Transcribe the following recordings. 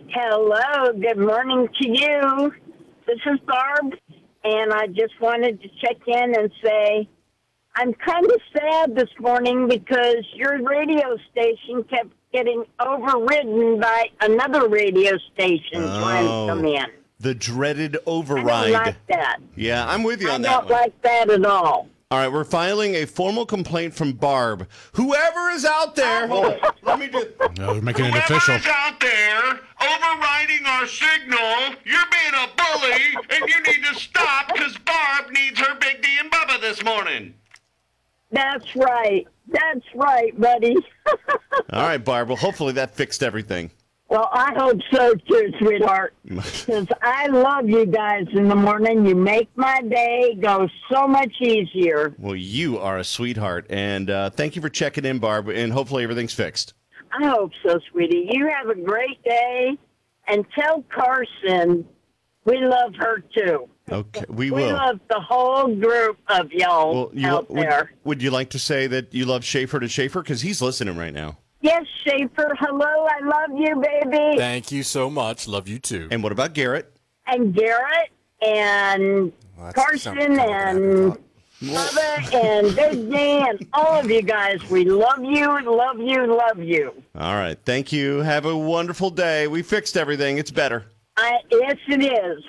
Hello, good morning to you. This is Barb, and I just wanted to check in and say I'm kind of sad this morning because your radio station kept getting overridden by another radio station trying to come in. The dreaded override. I don't like that. Yeah, I'm with you on that I don't one. like that at all. All right, we're filing a formal complaint from Barb. Whoever is out there, let me just... No, we're making it official. Whoever's out there overriding our signal, you're being a bully, and you need to stop because Barb needs her Big D and Bubba this morning. That's right. That's right, buddy. All right, Barb. Well, hopefully that fixed everything. Well, I hope so too, sweetheart. Because I love you guys in the morning. You make my day go so much easier. Well, you are a sweetheart, and thank you for checking in, Barb, and hopefully everything's fixed. I hope so, sweetie. You have a great day, and tell Carson we love her too. Okay, we We will. love the whole group of y'all out there. Would you like to say that you love Schaefer to Schaefer? Because he's listening right now. Yes, Schaefer. Hello, I love you, baby. Thank you so much. Love you too. And what about Garrett? And Garrett, and Carson, and Bubba, and Big D, and all of you guys. We love you, love you, love you. All right. Thank you. Have a wonderful day. We fixed everything. It's better. Yes, it is.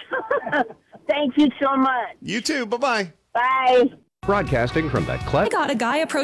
Thank you so much. You too. Bye-bye. Bye. Broadcasting from the I got a guy approach